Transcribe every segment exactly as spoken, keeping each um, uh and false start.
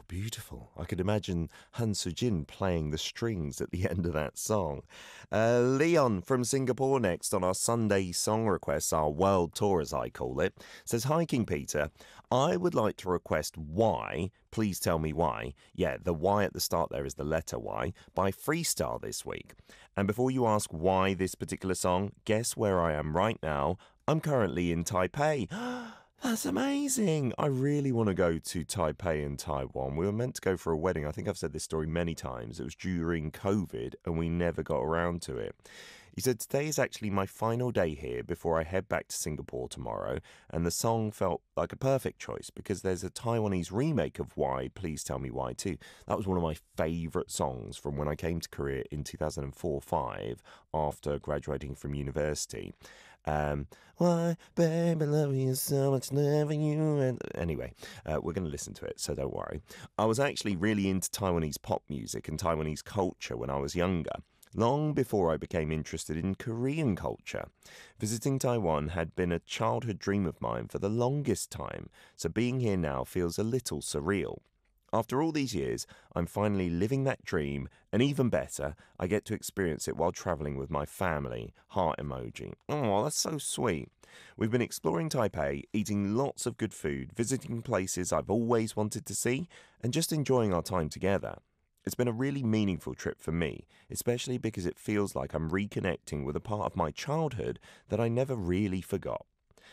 beautiful. I could imagine Han Soo-jin playing the strings at the end of that song. Uh, Leon from Singapore next on our Sunday song requests, our world tour as I call it, says, Hi King Peter, I would like to request Why, Please Tell Me Why. Yeah, the Y at the start there is the letter Y, by Freestyle this week. And before you ask why this particular song, guess where I am right now? I'm currently in Taipei. That's amazing. I really want to go to Taipei in Taiwan. We were meant to go for a wedding. I think I've said this story many times. It was during COVID and we never got around to it. He said, today is actually my final day here before I head back to Singapore tomorrow. And the song felt like a perfect choice because there's a Taiwanese remake of Why, Please Tell Me Why too. That was one of my favourite songs from when I came to Korea in two thousand four five after graduating from university. Um, Why, babe, I love you so much, never you. And anyway, uh, we're going to listen to it, so don't worry. I was actually really into Taiwanese pop music and Taiwanese culture when I was younger, long before I became interested in Korean culture. Visiting Taiwan had been a childhood dream of mine for the longest time, so being here now feels a little surreal. After all these years, I'm finally living that dream, and even better, I get to experience it while travelling with my family. Heart emoji. Oh, that's so sweet. We've been exploring Taipei, eating lots of good food, visiting places I've always wanted to see, and just enjoying our time together. It's been a really meaningful trip for me, especially because it feels like I'm reconnecting with a part of my childhood that I never really forgot.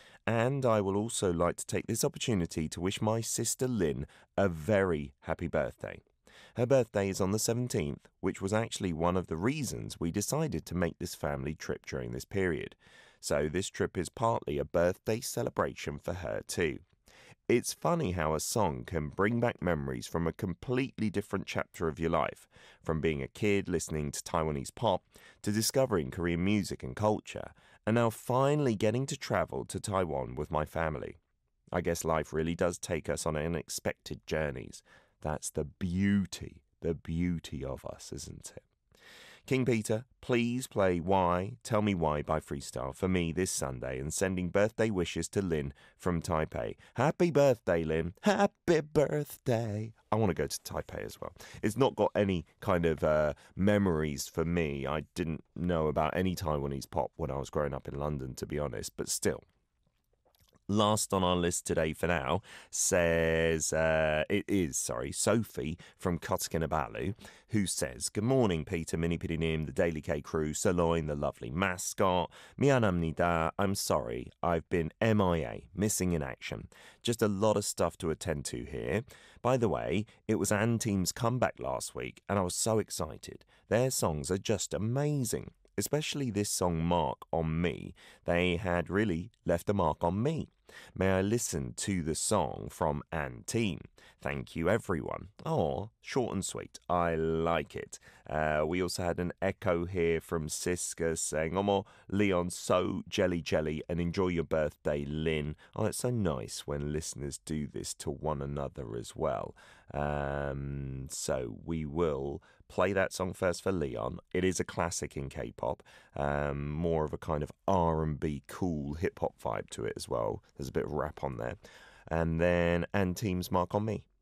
And I will also like to take this opportunity to wish my sister Lynn a very happy birthday. Her birthday is on the seventeenth, which was actually one of the reasons we decided to make this family trip during this period. So this trip is partly a birthday celebration for her too. It's funny how a song can bring back memories from a completely different chapter of your life, from being a kid listening to Taiwanese pop to discovering Korean music and culture, and now finally getting to travel to Taiwan with my family. I guess life really does take us on unexpected journeys. That's the beauty, the beauty of us, isn't it? King Peter, please play Why, Tell Me Why by Freestyle for me this Sunday and sending birthday wishes to Lynn from Taipei. Happy birthday, Lynn. Happy birthday. I want to go to Taipei as well. It's not got any kind of uh, memories for me. I didn't know about any Taiwanese pop when I was growing up in London, to be honest, but still. Last on our list today for now says, uh, it is, sorry, Sophie from Kotkinabalu, who says, Good morning, Peter, Mini-Pidi-Nim, the Daily K crew, Saloin, the lovely mascot. Mianamnida, I'm sorry, I've been M I A, missing in action. Just a lot of stuff to attend to here. By the way, it was Anteam's comeback last week, and I was so excited. Their songs are just amazing. Especially this song, Mark on Me. They had really left a mark on me. May I listen to the song from Anteam? Thank you, everyone. Oh, short and sweet. I like it. Uh, we also had an echo here from Siska saying, Omo, Leon, so jelly jelly and enjoy your birthday, Lynn. Oh, it's so nice when listeners do this to one another as well. Um, so we will play that song first for Leon. It is a classic in K-pop, um, more of a kind of R and B cool hip-hop vibe to it as well. There's a bit of rap on there. And then Anteam's Mark on Me.